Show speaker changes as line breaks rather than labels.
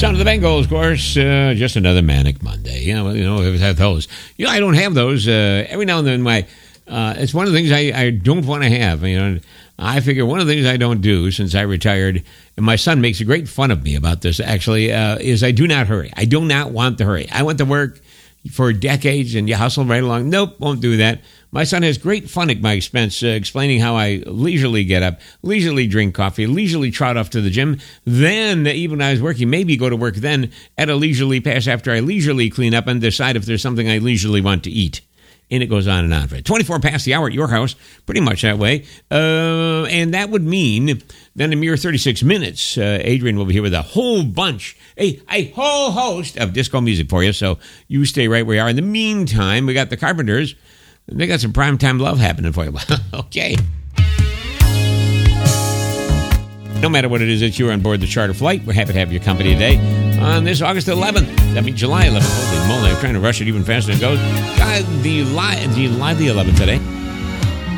Sound of the Bengals, of course. Just another manic Monday. We've had those. I don't have those. Every now and then, it's one of the things I don't want to have. I figure one of the things I don't do since I retired, and my son makes great fun of me about this, actually, is I do not hurry. I do not want to hurry. I went to work for decades, and you hustle right along. Nope, won't do that. My son has great fun at my expense, explaining how I leisurely get up, leisurely drink coffee, leisurely trot off to the gym. Then, even when I was working, maybe go to work then at a leisurely pace after I leisurely clean up and decide if there's something I leisurely want to eat. And it goes on and on. 24 past the hour at your house, pretty much that way. And that would mean that in a mere 36 minutes, Adrian will be here with a whole bunch, a whole host of disco music for you. So you stay right where you are. In the meantime, we got the Carpenters. They got some primetime love happening for you. Okay. No matter what it is that you're on board the charter flight, we're happy to have your company today on this August 11th. That means July 11th. Holy moly, I'm trying to rush it even faster than it goes. The 11th today.